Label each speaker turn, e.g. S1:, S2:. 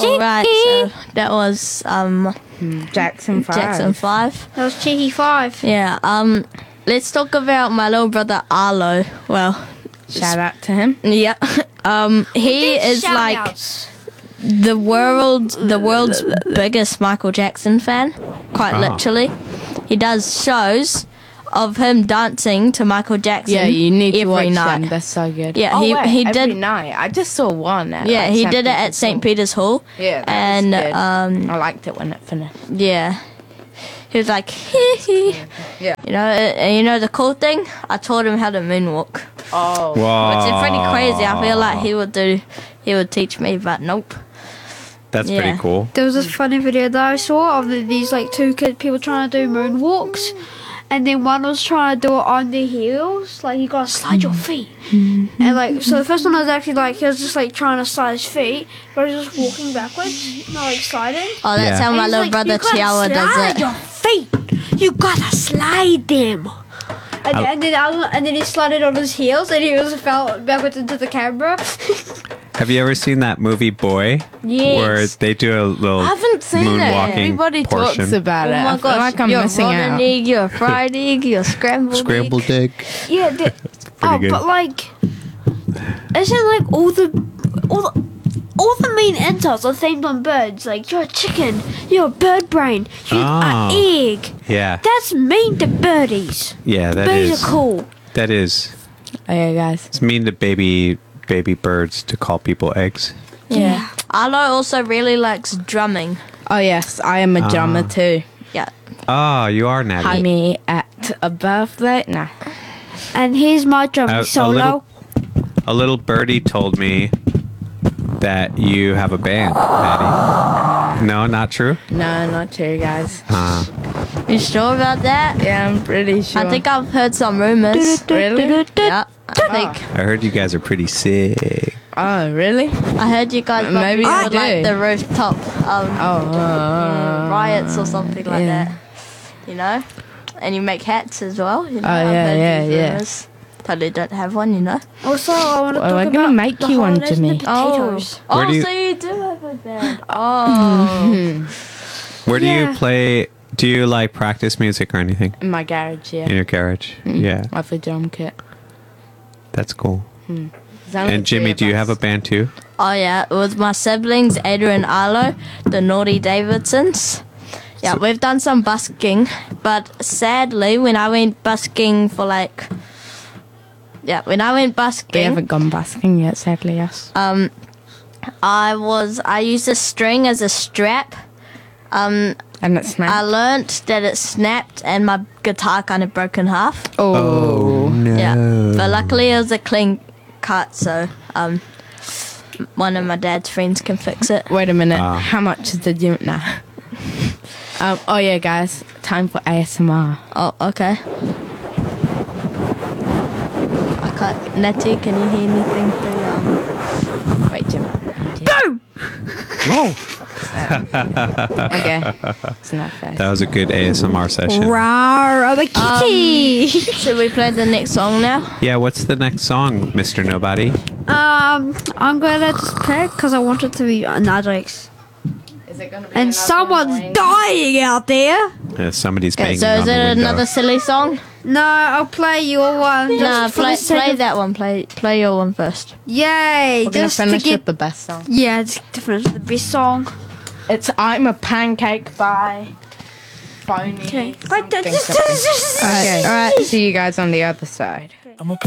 S1: Alright, so that was
S2: Jackson 5.
S1: Jackson 5.
S3: That was Cheeky 5.
S1: Yeah, let's talk about my little brother Arlo. Well,
S2: Shout out to him.
S1: yeah. He is like
S3: Shout-outs.
S1: the world's biggest Michael Jackson fan, quite literally. He does shows of him dancing to Michael Jackson.
S2: Yeah, you need to
S1: every
S2: watch
S1: night.
S2: them. They're so good.
S1: Yeah,
S2: oh,
S1: he
S2: every
S1: did.
S2: night. I just saw one.
S1: Yeah, he did it at St. Peter's Hall.
S2: Yeah, that
S1: and
S2: was good. I liked it when it finished.
S1: yeah, he was like, hee hee.
S2: Yeah.
S1: You know the cool thing? I taught him how to moonwalk.
S2: Oh.
S4: Wow.
S1: Which is pretty crazy. I feel like he would teach me, but nope.
S4: That's
S1: Yeah.
S4: pretty cool.
S3: There was this funny video that I saw of these like two people trying to do moonwalks, and then one was trying to do it on their heels, like you gotta slide your feet, and like so the first one was actually like he was just like trying to slide his feet, but he was just walking backwards, not like sliding.
S1: Oh, that's
S4: Yeah.
S1: how my
S3: And he's
S1: little
S3: like,
S1: brother
S3: "You gotta
S1: Chihuahua does
S3: slide
S1: it.
S3: your feet. You gotta slide them. And then he slid on his heels, and he was fell backwards into the camera.
S4: Have you ever seen that movie Boy?
S1: Yes.
S4: Where they do a little
S2: I haven't seen it.
S4: moonwalking
S2: Everybody
S4: portion.
S2: talks about it.
S1: Oh
S2: I
S1: my
S2: feel
S1: gosh,
S2: like I'm
S1: you're a
S2: missing
S1: rotten
S2: out.
S1: egg, you're a fried egg, you're a scrambled
S4: Scrambled
S1: egg.
S4: egg.
S3: Yeah,
S4: pretty good.
S3: but like, isn't like all the main insults are themed on birds? Like you're a chicken, you're a bird brain, you're an
S4: Oh.
S3: egg.
S4: Yeah.
S3: That's mean to birdies.
S4: Yeah, that
S3: Birdies
S4: is.
S3: are cool.
S4: That is.
S2: Okay, guys.
S4: It's mean to baby birds to call people eggs.
S1: Yeah. Arlo also really likes drumming.
S2: Oh, yes. I am a drummer too.
S1: Yeah.
S4: Oh, you are Natty.
S2: Hi, me at a birthday. Nah.
S3: And here's my drum
S4: A
S3: solo.
S4: little birdie told me that you have a band, Natty. No, not true?
S2: No, not true, guys.
S1: You sure about that?
S2: Yeah, I'm pretty sure.
S1: I think I've heard some rumors.
S2: Really?
S1: Yeah, I think.
S4: I heard you guys are pretty sick.
S2: Oh, really?
S1: I heard you guys
S2: Maybe
S1: maybe
S2: I
S1: would like
S2: do.
S1: the rooftop riots or something like
S2: yeah.
S1: that. You know? And you make hats as well. You know?
S2: Oh,
S1: I've
S2: yeah,
S1: heard
S2: yeah,
S1: these
S2: yeah.
S1: rumors. Totally don't have one, you know?
S3: Also, I want to
S2: Well,
S3: talk
S2: we're
S3: about
S2: gonna make
S3: the
S2: you one,
S3: holidays and the
S2: Jimmy.
S3: potatoes.
S4: Where
S1: Oh,
S4: do you-
S1: so you do have a band. Oh.
S4: Where do you
S3: Yeah.
S4: play? Do you like practice music or anything
S2: In my garage, yeah.
S4: in your garage? Yeah,
S2: I have a drum kit.
S4: that's cool.
S2: There's only
S4: And Jimmy,
S2: three
S4: do
S2: of
S4: you
S2: us.
S4: have a band too?
S1: Oh yeah, with my siblings, Adrian and Arlo, the Naughty Davidsons. Yeah, we've done some busking, but sadly, when I went busking for like, when I went
S2: We
S1: busking,
S2: haven't gone busking yet, sadly, yes.
S1: I used a string as a strap.
S2: And it's
S1: I
S2: snapped.
S1: learnt that it snapped and my guitar kind of broke in half.
S2: Oh.
S4: no.
S1: Yeah, but luckily it was a clean cut, so one of my dad's friends can fix it.
S2: Wait a minute.
S4: Ah.
S2: How much did you... Nah. Oh, yeah, guys. Time for ASMR.
S1: Oh, okay. I can't. Nettie, can you hear anything through?
S2: Wait, Jimmy.
S4: Oh,
S2: Okay. It's not fair.
S4: that was a good ASMR session.
S3: Rawr, I'm a kitty.
S1: Should we play the next song now?
S4: Yeah, what's the next song, Mr. Nobody?
S3: I'm gonna just pick because I want it to be Nadrix.
S2: Is it gonna be
S3: And someone's dying out there.
S4: Somebody's
S1: Okay,
S4: banging
S1: so
S4: on
S1: is
S4: the
S1: it
S4: window.
S1: another silly song?
S3: No, I'll play your one.
S1: Nah,
S3: just for the
S1: play
S3: sake of-
S1: that one. Play your one first.
S3: Yay!
S2: We're gonna
S3: Just to
S2: finish
S3: get
S2: with the best song.
S3: just to finish the best song.
S2: It's I'm a Pancake by Phony.
S3: Okay.
S2: Something, something. Okay, alright. See you guys on the other side.